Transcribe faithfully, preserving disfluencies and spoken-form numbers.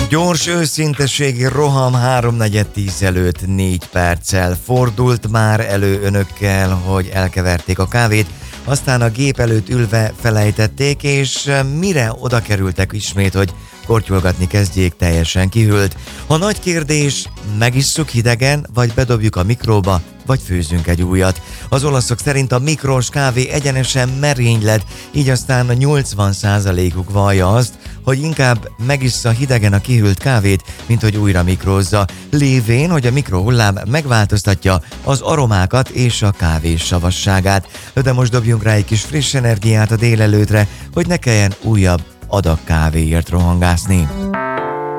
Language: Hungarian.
Gyors őszinteségi roham háromnegyed tíz előtt négy perccel. Fordult már elő önökkel, hogy elkeverték a kávét, aztán a gép előtt ülve felejtették, és mire oda kerültek ismét, hogy kortyolgatni kezdjék, teljesen kihűlt. A nagy kérdés, megisszuk hidegen, vagy bedobjuk a mikróba, vagy főzünk egy újat. Az olaszok szerint a mikrós kávé egyenesen merényled, így aztán a nyolcvan százalékuk vallja azt, hogy inkább megissza hidegen a kihűlt kávét, mint hogy újra mikrózza, lévén, hogy a mikrohullám megváltoztatja az aromákat és a kávés savasságát. De most dobjunk rá egy kis friss energiát a délelőtre, hogy ne kelljen újabb adag kávéért rohangászni.